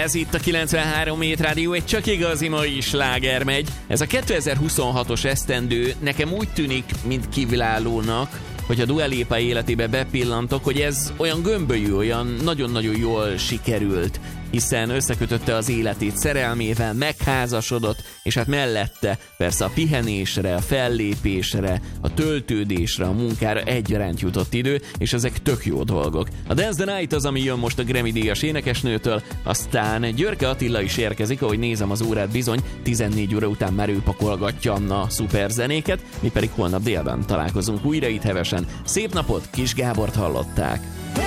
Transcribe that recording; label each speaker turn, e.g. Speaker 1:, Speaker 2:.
Speaker 1: Ez itt a 93 Hét Rádió, egy csak igazi mai sláger megy. Ez a 2026-os esztendő nekem úgy tűnik, mint kiválónak, hogy a Dua Lipa életébe bepillantok, hogy ez olyan gömbölyű, olyan nagyon-nagyon jól sikerült, hiszen összekötötte az életét szerelmével, megházasodott, és hát mellette persze a pihenésre, a fellépésre, a töltődésre, a munkára egyaránt jutott idő, és ezek tök jó dolgok. A Dance the Night az, ami jön most a Grammy-díjas énekesnőtől, aztán Györke Attila is érkezik, ahogy nézem az órát, bizony 14 óra után már ő pakolgatja a szuper zenéket, mi pedig holnap délben találkozunk újra itt hevesen. Szép napot, Kis Gábort hallották!